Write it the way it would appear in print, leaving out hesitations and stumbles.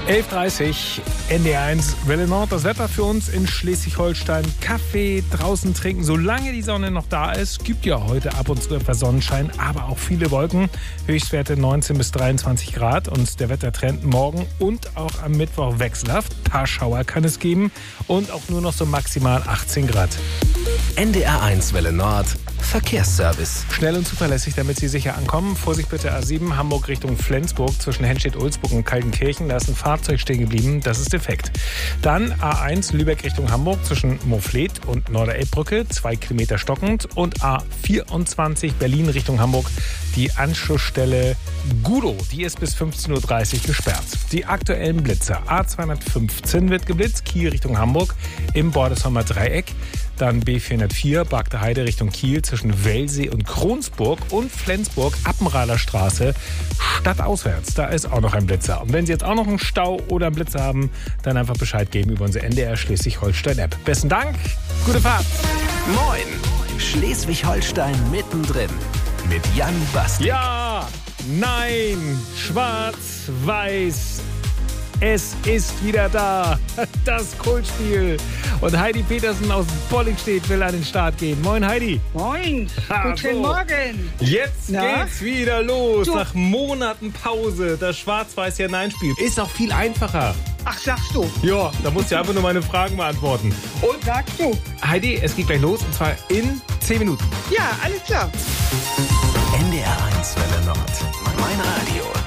11.30 NDR1 Welle Nord. Das Wetter für uns in Schleswig-Holstein. Kaffee draußen trinken, solange die Sonne noch da ist. Gibt ja heute ab und zu etwas Sonnenschein, aber auch viele Wolken. Höchstwerte 19 bis 23 Grad. Und der Wettertrend morgen und auch am Mittwoch wechselhaft. Ein paar Schauer kann es geben. Und auch nur noch so maximal 18 Grad. NDR1 Welle Nord. Verkehrsservice. Schnell und zuverlässig, damit Sie sicher ankommen. Vorsicht bitte A7 Hamburg Richtung Flensburg zwischen Henstedt-Ulzburg und Kaltenkirchen. Da ist ein Fahrzeug stehen geblieben, das ist defekt. Dann A1 Lübeck Richtung Hamburg zwischen Moorfleet und Norderelbbrücke, 2 Kilometer stockend. Und A24 Berlin Richtung Hamburg, die Anschlussstelle Gudow, die ist bis 15.30 Uhr gesperrt. Die aktuellen Blitze. A215 wird geblitzt, Kiel Richtung Hamburg im Bordesheimer Dreieck. Dann B404 Bagde Heide Richtung Kiel zwischen Wellsee und Kronsburg und Flensburg Appenrader Straße stadtauswärts. Da ist auch noch ein Blitzer. Und wenn Sie jetzt auch noch einen Stau oder einen Blitzer haben, dann einfach Bescheid geben über unsere NDR Schleswig-Holstein-App. Besten Dank, gute Fahrt. Moin, Schleswig-Holstein mittendrin mit Jan Bastik. Ja, nein, schwarz-weiß. Es ist wieder da, das Kultspiel. Und Heidi Petersen aus Bollingstedt will an den Start gehen. Moin Heidi. Moin, guten Morgen. Jetzt geht's wieder los. Nach Monaten Pause, das Schwarz-Weiß-Ja-Nein-Spiel. Ist auch viel einfacher. Ach, sagst du? Ja, da musst du einfach nur meine Fragen beantworten. Und sagst du? Heidi, es geht gleich los und zwar in 10 Minuten. Ja, alles klar. NDR1 Welle Nord. Mein Radio.